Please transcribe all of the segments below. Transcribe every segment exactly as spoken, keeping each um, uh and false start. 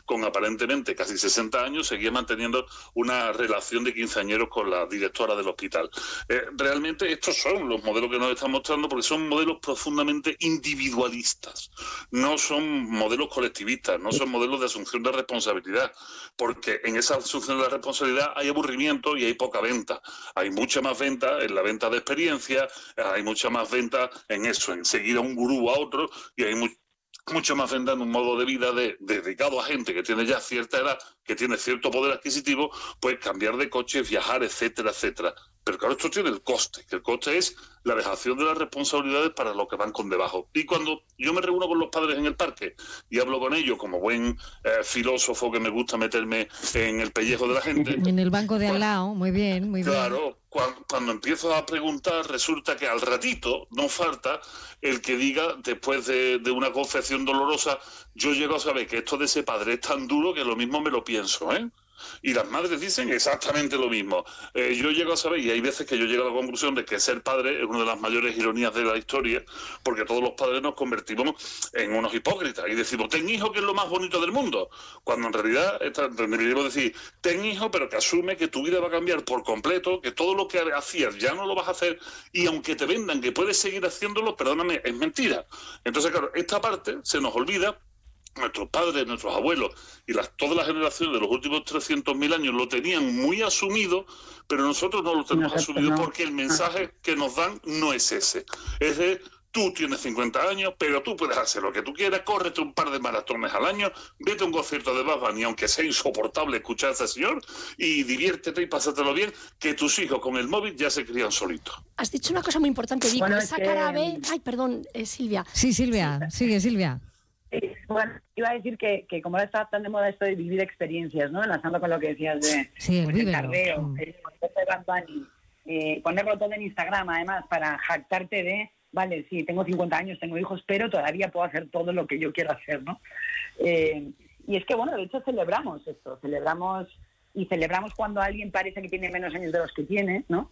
con aparentemente casi sesenta años, seguía manteniendo una relación de quinceañeros con la directora del hospital. Eh, realmente estos son los modelos que nos están mostrando, porque son modelos profundamente individualistas, no son modelos colectivistas, no son modelos de asunción de responsabilidad, porque en esa asunción de la responsabilidad hay aburrimiento y hay poca venta. Hay mucha más venta en la venta de experiencia, hay mucha más venta en eso, en seguir a un gurú a otro, y hay mucho mucho más venta en un modo de vida de, de, dedicado a gente que tiene ya cierta edad, que tiene cierto poder adquisitivo, pues cambiar de coche, viajar, etcétera, etcétera. Pero claro, esto tiene el coste, que el coste es la dejación de las responsabilidades para los que van con debajo. Y cuando yo me reúno con los padres en el parque y hablo con ellos como buen eh, filósofo que me gusta meterme en el pellejo de la gente... En el banco de al lado, muy bien, muy bien. Claro, cuando, cuando empiezo a preguntar, resulta que al ratito no falta el que diga, después de, de una confesión dolorosa, yo llego a saber que esto de ese padre es tan duro que lo mismo me lo pienso, ¿eh? Y las madres dicen exactamente lo mismo. Eh, yo llego a saber, y hay veces que yo llego a la conclusión de que ser padre es una de las mayores ironías de la historia, porque todos los padres nos convertimos en unos hipócritas y decimos, ten hijo, que es lo más bonito del mundo, cuando en realidad deberíamos decir, ten hijo, pero que asume que tu vida va a cambiar por completo, que todo lo que hacías ya no lo vas a hacer, y aunque te vendan que puedes seguir haciéndolo, perdóname, es mentira. Entonces, claro, esta parte se nos olvida. Nuestros padres, nuestros abuelos y las, todas las generaciones de los últimos trescientos mil años lo tenían muy asumido, pero nosotros no lo tenemos no, asumido no. porque el mensaje que nos dan no es ese. Es de, tú tienes cincuenta años, pero tú puedes hacer lo que tú quieras, córrete un par de maratones al año, vete a un concierto de Bad Bunny, aunque sea insoportable escuchar a ese señor, y diviértete y pásatelo bien, que tus hijos con el móvil ya se crían solitos. Has dicho una cosa muy importante, Vico, Bueno, esa es que... cara B... Ay, perdón, eh, Silvia. Sí, Silvia, sigue, Silvia. Eh, bueno, iba a decir que, que como ahora está tan de moda esto de vivir experiencias, ¿no? Enlazando con lo que decías de sí, pues, el carreo, mm. el concepto de Bad Bunny, eh, ponerlo todo en Instagram, además, para jactarte de, vale, sí, tengo cincuenta años, tengo hijos, pero todavía puedo hacer todo lo que yo quiero hacer, ¿no? Eh, y es que, bueno, de hecho celebramos esto, celebramos y celebramos cuando alguien parece que tiene menos años de los que tiene, ¿no?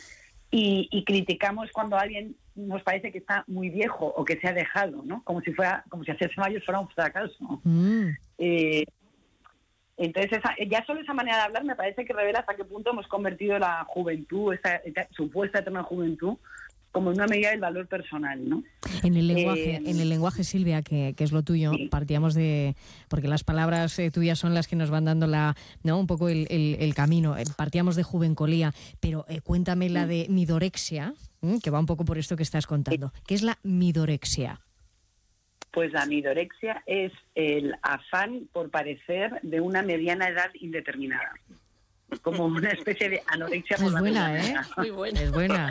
Y, y criticamos cuando alguien nos parece que está muy viejo o que se ha dejado, ¿no? Como si fuera, como si hacerse mayor fuera un fracaso. Mm. Eh, entonces, esa, ya solo esa manera de hablar me parece que revela hasta qué punto hemos convertido la juventud, esta, esta supuesta eterna juventud, como una medida del valor personal, ¿no? En el lenguaje, eh, en el lenguaje, Silvia, que, que es lo tuyo, sí. Partíamos de, porque las palabras eh, tuyas son las que nos van dando la, ¿no? Un poco el, el, el camino. Partíamos de juvencolía, pero eh, cuéntame la de midorexia, ¿eh? Que va un poco por esto que estás contando. ¿Qué es la midorexia? Pues la midorexia es el afán por parecer de una mediana edad indeterminada. Como una especie de anorexia. Es buena, ¿eh? Muy buena. Es buena.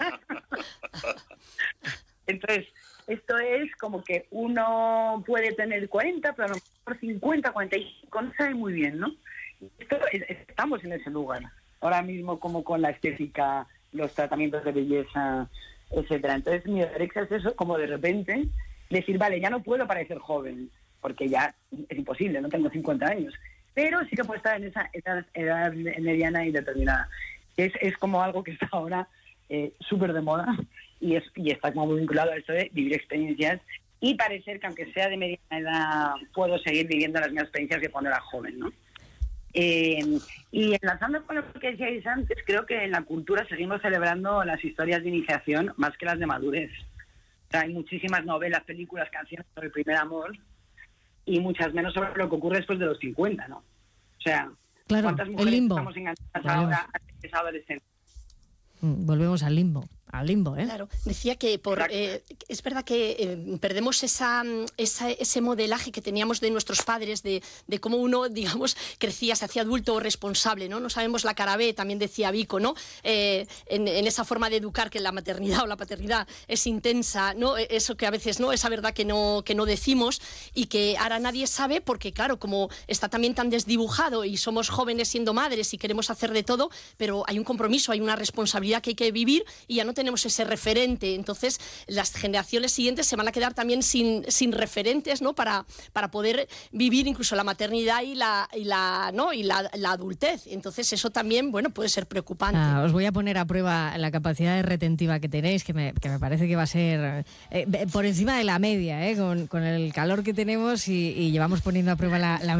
Entonces, esto es como que uno puede tener cuarenta, pero a lo mejor cincuenta, cuarenta y cinco, no sabe muy bien, ¿no? Esto, estamos en ese lugar. Ahora mismo, como con la estética, los tratamientos de belleza, etcétera. Entonces, mi anorexia es eso, como de repente decir, vale, ya no puedo parecer joven, porque ya es imposible, no tengo cincuenta años. Pero sí que puede estar en esa edad, edad mediana y determinada. Es, es como algo que está ahora eh, súper de moda y, es, y está como muy vinculado a esto de vivir experiencias y parecer que aunque sea de mediana edad puedo seguir viviendo las mismas experiencias que cuando era joven, ¿no? Eh, y enlazando con lo que decíais antes, creo que en la cultura seguimos celebrando las historias de iniciación más que las de madurez. O sea, hay muchísimas novelas, películas, canciones sobre el primer amor y muchas menos sobre lo que ocurre después de los cincuenta, ¿no? O sea, claro, ¿cuántas mujeres el limbo. estamos enganchadas Volvemos. ahora a esa adolescencia? Volvemos al limbo. Al limbo, ¿eh? Claro, decía que por eh, es verdad que eh, perdemos esa, esa, ese modelaje que teníamos de nuestros padres, de, de cómo uno, digamos, crecía, se hacía adulto o responsable, ¿no? No sabemos la cara B, también decía Vico, ¿no? Eh, en, en esa forma de educar que la maternidad o la paternidad es intensa, ¿no? Eso que a veces, ¿no? Esa verdad que no, que no decimos y que ahora nadie sabe porque, claro, como está también tan desdibujado y somos jóvenes siendo madres y queremos hacer de todo, pero hay un compromiso, hay una responsabilidad que hay que vivir y ya no tenemos tenemos ese referente, entonces las generaciones siguientes se van a quedar también sin, sin referentes, ¿no? Para, para poder vivir incluso la maternidad y la, y la, ¿no? y la, la adultez. Entonces eso también, bueno, puede ser preocupante. Ah, os voy a poner a prueba la capacidad retentiva que tenéis, que me, que me parece que va a ser eh, por encima de la media, ¿eh? con, con el calor que tenemos y, y llevamos poniendo a prueba la, la